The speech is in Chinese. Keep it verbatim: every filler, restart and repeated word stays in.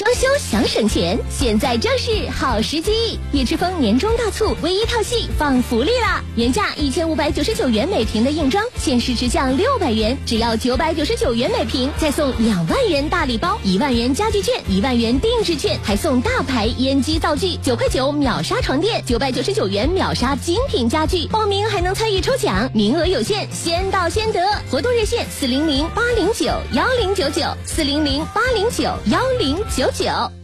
修想省钱，现在正是好时机！叶之峰年终大促，唯一套系放福利啦！原价一千五百九十九元每平的硬装，限时直降六百元，只要九百九十九元每平，再送两万元大礼包，一万元家具券，一万元定制券，还送大牌烟机灶具，九块九秒杀床垫，九百九十九元秒杀精品家具。报名还能参与抽奖，名额有限，先到先得。活动热线四零零八零九幺零九九，四零零八零九幺零九九。